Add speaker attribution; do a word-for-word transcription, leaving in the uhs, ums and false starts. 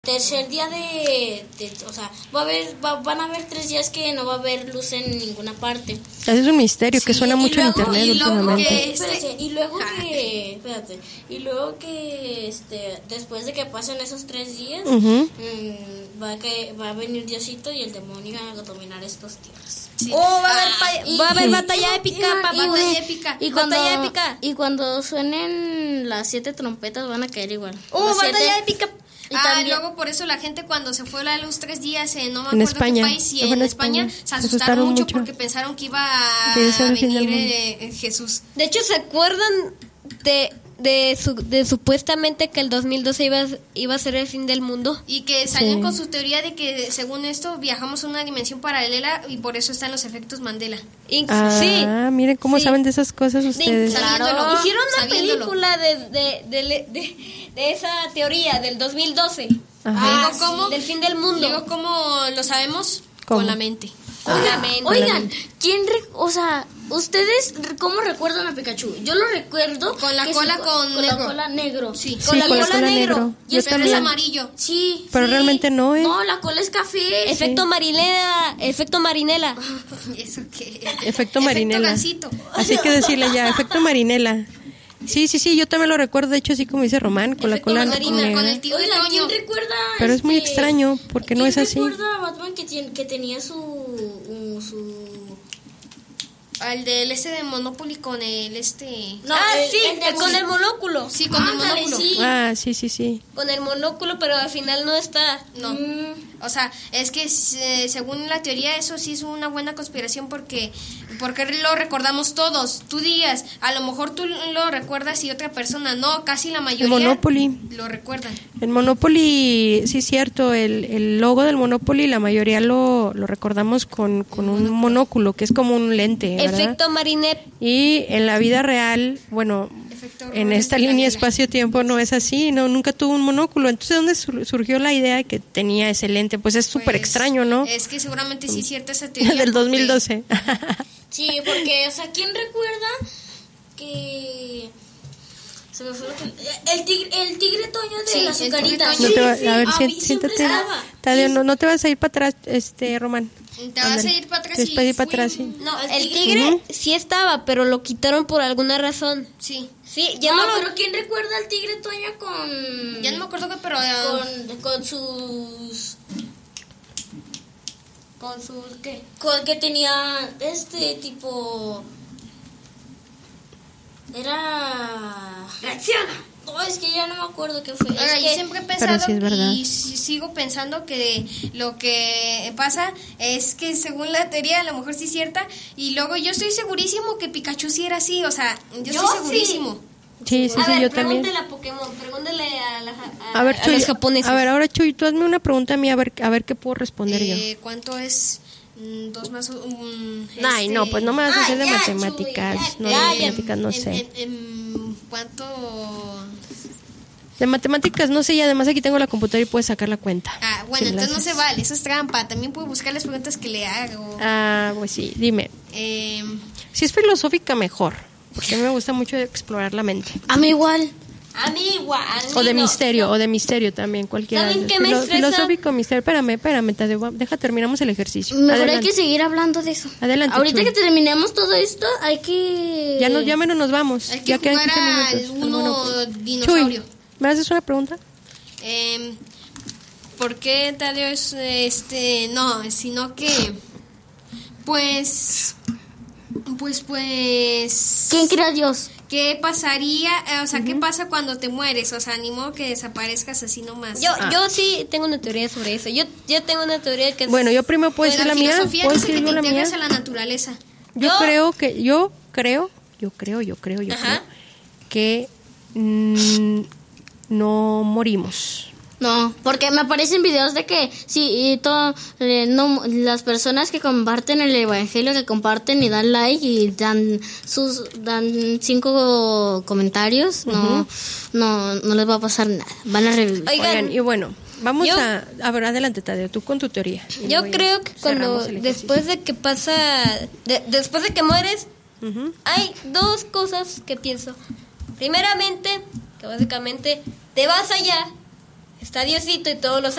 Speaker 1: Tercer día de, de o sea, va a haber, va, van a haber tres días que no va a haber luz en ninguna parte.
Speaker 2: Ese es un misterio que
Speaker 1: Sí,
Speaker 2: suena mucho
Speaker 1: luego,
Speaker 2: en internet
Speaker 1: y luego
Speaker 2: últimamente.
Speaker 1: que, espérate, y luego que, espérate, y luego que, este, después de que pasen esos tres días,
Speaker 2: Uh-huh.
Speaker 1: mmm, va a que va a venir Diosito y el demonio a dominar estos días.
Speaker 3: Sí. Oh, va a haber, pa-
Speaker 1: y,
Speaker 3: va a haber
Speaker 1: y,
Speaker 3: batalla
Speaker 1: y,
Speaker 3: épica,
Speaker 1: y,
Speaker 3: pa-
Speaker 1: y,
Speaker 3: batalla
Speaker 1: y,
Speaker 3: épica,
Speaker 1: y cuando,
Speaker 3: batalla épica.
Speaker 1: Y cuando suenen las siete trompetas van a caer igual.
Speaker 3: Oh,
Speaker 1: Las
Speaker 3: batalla
Speaker 1: siete,
Speaker 3: épica.
Speaker 4: Y ah, también, luego por eso la gente cuando se fue la luz tres días, eh, no me
Speaker 2: en
Speaker 4: acuerdo
Speaker 2: España,
Speaker 4: qué país, y en, en España, España se asustaron, se asustaron mucho, mucho porque pensaron que iba a venir eh, Jesús.
Speaker 3: De hecho, ¿se acuerdan de de, su, de supuestamente que el dos mil doce iba, iba a ser el fin del mundo?
Speaker 4: Y que salían
Speaker 2: Sí.
Speaker 4: con su teoría de que según esto viajamos a una dimensión paralela y por eso están los efectos Mandela.
Speaker 3: Y,
Speaker 2: Ah,
Speaker 3: sí.
Speaker 2: miren cómo
Speaker 3: Sí.
Speaker 2: saben de esas cosas ustedes.
Speaker 4: Sabiéndolo.
Speaker 3: Hicieron una
Speaker 4: Sabiéndolo.
Speaker 3: película de, de, de, de, de esa teoría del dos mil doce.
Speaker 2: Ajá.
Speaker 4: Ah,
Speaker 3: Ah,
Speaker 4: ¿cómo?
Speaker 3: Del fin del mundo.
Speaker 4: Digo, ¿cómo lo sabemos?
Speaker 2: ¿Cómo?
Speaker 4: Con la mente.
Speaker 3: Con la mente.
Speaker 1: Oigan, ¿quién, re- o sea, ustedes cómo recuerdan a Pikachu? Yo lo recuerdo
Speaker 4: Con la
Speaker 1: que
Speaker 4: cola
Speaker 1: su-
Speaker 4: con
Speaker 1: con
Speaker 4: negro.
Speaker 1: la cola negro.
Speaker 4: Sí.
Speaker 2: Sí,
Speaker 3: con la
Speaker 2: con la
Speaker 3: cola
Speaker 2: cola
Speaker 3: negro.
Speaker 2: negro.
Speaker 1: Y
Speaker 2: Yo
Speaker 1: el
Speaker 4: Pero
Speaker 1: pelo
Speaker 4: es
Speaker 2: también.
Speaker 4: amarillo.
Speaker 1: Sí.
Speaker 2: Pero
Speaker 1: sí.
Speaker 2: realmente no, ¿eh?
Speaker 1: No, la cola es café.
Speaker 3: Efecto Marinela, efecto Marinela.
Speaker 4: ¿Eso qué?
Speaker 2: Efecto Marinela.
Speaker 4: gansito.
Speaker 2: Así que decirle ya, efecto Marinela. Sí, sí, sí, yo también lo recuerdo, de hecho, así como dice Román, con la
Speaker 3: Efecto
Speaker 2: cola
Speaker 3: Marina,
Speaker 2: negra.
Speaker 4: con el tío de
Speaker 1: Oigan, ¿quién
Speaker 4: Toño.
Speaker 1: recuerda?
Speaker 2: Pero es muy
Speaker 1: este,
Speaker 2: extraño, porque no es así.
Speaker 1: ¿Quién recuerda a Batman que, tiene, que tenía su, un- su...
Speaker 4: Al del este de Monopoly con el este...
Speaker 1: No,
Speaker 3: ah,
Speaker 1: el-
Speaker 3: sí,
Speaker 1: el de-
Speaker 3: con el monóculo.
Speaker 4: Sí, con el
Speaker 1: Ándale,
Speaker 4: monóculo.
Speaker 1: sí.
Speaker 2: Ah, sí, sí, sí.
Speaker 3: Con el monóculo, pero al final no está.
Speaker 4: No.
Speaker 1: Mm.
Speaker 4: O sea, es que se- según la teoría eso sí es una buena conspiración porque porque lo recordamos todos. Tú dirías, a lo mejor tú lo recuerdas y otra persona no, casi la mayoría
Speaker 2: El Monopoly.
Speaker 4: lo recuerdan.
Speaker 2: El Monopoly, sí es cierto, el, el logo del Monopoly la mayoría lo, lo recordamos con, con un monóculo, que es como un lente, ¿verdad?
Speaker 3: Efecto Marinet.
Speaker 2: Y en la vida real, bueno,
Speaker 4: Efecto
Speaker 2: en
Speaker 4: Robles
Speaker 2: esta
Speaker 4: de
Speaker 2: línea
Speaker 4: Canela.
Speaker 2: espacio-tiempo no es así, no, nunca tuvo un monóculo. Entonces, ¿dónde sur- surgió la idea de que tenía ese lente? Pues es súper
Speaker 4: Pues,
Speaker 2: extraño, ¿no?
Speaker 4: Es que seguramente sí es cierta esa teoría.
Speaker 2: Del dos mil
Speaker 4: porque-
Speaker 2: doce.
Speaker 1: Sí, porque, o sea, ¿quién recuerda que... Se me fue lo que... El tigre, el tigre Toño de
Speaker 4: Sí,
Speaker 1: la
Speaker 4: el tigre
Speaker 1: azucarita.
Speaker 4: Toño.
Speaker 2: No te va-
Speaker 1: Sí,
Speaker 2: a ver,
Speaker 1: sí,
Speaker 2: sién-
Speaker 1: mí siempre
Speaker 2: siéntate.
Speaker 1: estaba.
Speaker 2: Tadeo,
Speaker 1: Sí,
Speaker 2: no, no te vas a ir para atrás, este, Román.
Speaker 4: Te vas
Speaker 2: Ándale.
Speaker 4: a ir para atrás
Speaker 2: Te
Speaker 4: y
Speaker 2: vas a ir para
Speaker 4: fui-
Speaker 2: atrás, sí.
Speaker 3: No,
Speaker 1: Al
Speaker 3: el
Speaker 1: tigre.
Speaker 3: tigre
Speaker 2: Ujú.
Speaker 3: sí estaba, pero lo quitaron por alguna razón.
Speaker 4: Sí.
Speaker 3: Sí, ya
Speaker 1: no,
Speaker 3: no, lo...
Speaker 1: pero ¿quién recuerda al tigre Toño con...
Speaker 4: Ya no me acuerdo qué, pero ah,
Speaker 1: Con, con sus...
Speaker 3: Con sus... ¿qué?
Speaker 1: Con que tenía este tipo... Era...
Speaker 3: ¡Reacciona!
Speaker 1: No, es que ya no me acuerdo qué fue. Es
Speaker 4: Oiga, yo
Speaker 1: que-
Speaker 4: siempre he
Speaker 2: Pero
Speaker 4: pensado
Speaker 2: sí es verdad.
Speaker 4: y si- sigo pensando que lo que pasa es que según la teoría a lo mejor sí es cierta y luego yo estoy segurísimo que Pikachu sí era así, o sea, yo,
Speaker 3: Yo
Speaker 4: estoy
Speaker 3: sí.
Speaker 4: segurísimo.
Speaker 2: Sí, sí,
Speaker 3: a
Speaker 2: sí,
Speaker 3: ver,
Speaker 2: yo también.
Speaker 3: pregúntele a Pokémon, pregúntele a, la, a,
Speaker 2: A ver,
Speaker 3: a
Speaker 2: Chuy,
Speaker 3: los japoneses.
Speaker 2: a ver, ahora Chuy, tú hazme una pregunta a mí, a ver, a ver qué puedo responder
Speaker 4: Eh, ¿Cuánto es mm, dos más un?
Speaker 2: yo. Ay,
Speaker 4: este,
Speaker 2: no, pues no me vas a
Speaker 3: Ah,
Speaker 2: hacer de
Speaker 3: ya,
Speaker 2: matemáticas.
Speaker 3: Chuy, ya,
Speaker 2: no,
Speaker 3: ya,
Speaker 2: de
Speaker 3: ya.
Speaker 2: matemáticas no
Speaker 4: en-
Speaker 2: sé.
Speaker 4: en- en- ¿Cuánto?
Speaker 2: De matemáticas no sé, y además aquí tengo la computadora y puedes sacar la cuenta.
Speaker 4: Ah, bueno,
Speaker 2: Si me la
Speaker 4: entonces no se
Speaker 2: haces.
Speaker 4: vale, eso es trampa. También puedo buscar las preguntas que le hago.
Speaker 2: Ah, pues sí, dime.
Speaker 4: Eh,
Speaker 2: Si es filosófica, mejor. Porque a mí me gusta mucho explorar la mente.
Speaker 1: A mí igual.
Speaker 3: A mí igual. a
Speaker 2: O
Speaker 3: mí
Speaker 2: de
Speaker 3: no.
Speaker 2: misterio, o de misterio también, cualquiera.
Speaker 3: ¿Saben
Speaker 2: de-
Speaker 3: qué me
Speaker 2: filo-
Speaker 3: estresa?
Speaker 2: Filosófico, misterio. Espérame, espérame, Tadeo, va- deja, terminamos el ejercicio.
Speaker 1: Mejor
Speaker 2: Adelante.
Speaker 1: hay que seguir hablando de eso.
Speaker 2: Adelante,
Speaker 1: Ahorita
Speaker 2: Chuy.
Speaker 1: que terminemos todo esto, hay que...
Speaker 2: Ya, no, ya menos nos vamos.
Speaker 4: hay que
Speaker 2: ya quedan
Speaker 4: jugar
Speaker 2: quince
Speaker 4: al
Speaker 2: minutos. Al
Speaker 4: uno
Speaker 2: Monopoly.
Speaker 4: dinosaurio.
Speaker 2: Chuy, ¿me haces una pregunta?
Speaker 4: Eh, ¿Por qué Tadeo es este? No, sino que pues pues pues
Speaker 1: ¿Quién crea a Dios?
Speaker 4: ¿qué pasaría? Eh, o sea, ¿qué pasa cuando te mueres? O sea, ni modo que desaparezcas así nomás.
Speaker 3: Yo,
Speaker 2: Ah.
Speaker 3: yo sí tengo una teoría sobre eso. Yo, yo tengo una teoría que...
Speaker 2: Bueno, yo primero puedo
Speaker 4: Pues
Speaker 2: decir
Speaker 4: la
Speaker 2: la mía.
Speaker 4: filosofía
Speaker 2: ¿Puedo
Speaker 4: dice que
Speaker 2: decir
Speaker 4: te
Speaker 2: yo la mía?
Speaker 4: integras a la naturaleza.
Speaker 2: Yo
Speaker 3: Yo-
Speaker 2: creo que, yo creo, yo creo, yo creo, yo
Speaker 4: Ajá.
Speaker 2: creo que mm, no morimos.
Speaker 1: No, porque me aparecen videos de que sí, y todo, eh, no, las personas que comparten el evangelio, que comparten y dan like y dan sus dan cinco comentarios, no, no, no les va a pasar nada, van a revivir.
Speaker 3: Oigan,
Speaker 2: Oigan, y bueno, vamos
Speaker 3: yo-
Speaker 2: a, a ver, adelante, Tadeo, tú con tu teoría. Y
Speaker 3: Yo
Speaker 2: luego ya
Speaker 3: creo que cuando
Speaker 2: cerramos el ejercicio.
Speaker 3: después de que pasa, de- después de que mueres,
Speaker 2: Ujú.
Speaker 3: hay dos cosas que pienso. Primeramente, que básicamente te vas allá está Diosito y todos los